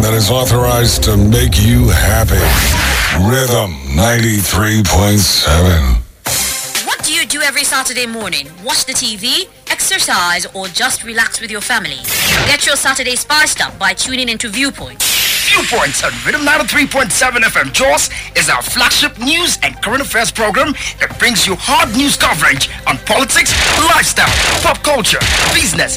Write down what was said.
that is authorized to make you happy. Rhythm 93.7. What do you do every Saturday morning? Watch the TV, exercise, or just relax with your family? Get your Saturday spiced up by tuning into Viewpoint. Viewpoints on Rhythm 93.7 FM Jaws is our flagship news and current affairs program that brings you hard news coverage on politics, lifestyle, pop culture, business,